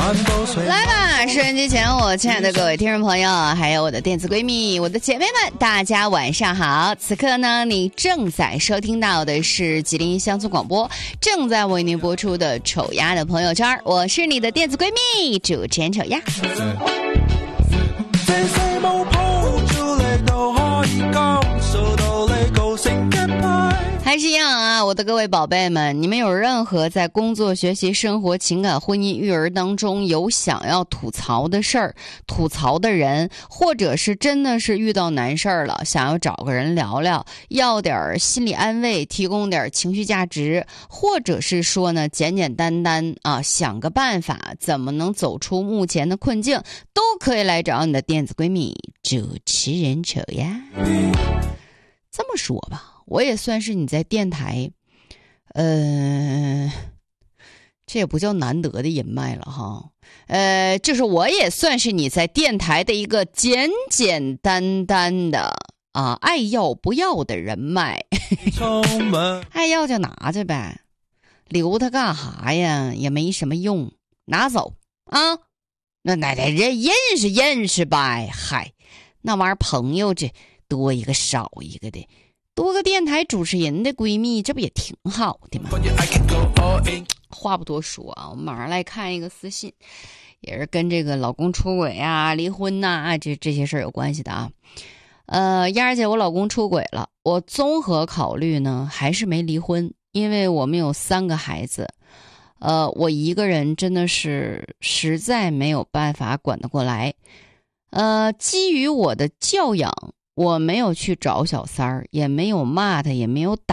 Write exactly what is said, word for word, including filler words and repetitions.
来吧，收音机前我亲爱的各位听众朋友，还有我的电子闺蜜，我的姐妹们，大家晚上好。此刻呢，你正在收听到的是吉林乡村广播正在为您播出的丑丫的朋友圈，我是你的电子闺蜜主持人丑丫。还是一样啊，我的各位宝贝们，你们有任何在工作、学习、生活、情感、婚姻、育儿当中有想要吐槽的事儿、吐槽的人，或者是真的是遇到难事儿了，想要找个人聊聊，要点心理安慰，提供点情绪价值，或者是说呢，简简单单啊，想个办法，怎么能走出目前的困境，都可以来找你的电子闺蜜主持人丑呀。这么说吧，我也算是你在电台，呃，这也不叫难得的人脉了哈，呃，就是我也算是你在电台的一个简简单单的啊，爱要不要的人脉，爱要就拿着呗，留它干哈呀？也没什么用，拿走啊，那那那认认识认识呗，嗨，那玩意儿朋友这。多一个少一个的，多个电台主持人的闺蜜，这不也挺好的吗？话不多说啊，我们马上来看一个私信，也是跟这个老公出轨啊、离婚呐、啊、这这些事儿有关系的啊。呃，丫儿姐，我老公出轨了，我综合考虑呢，还是没离婚，因为我们有三个孩子，呃，我一个人真的是实在没有办法管得过来。呃，基于我的教养。我没有去找小三儿，也没有骂他，也没有打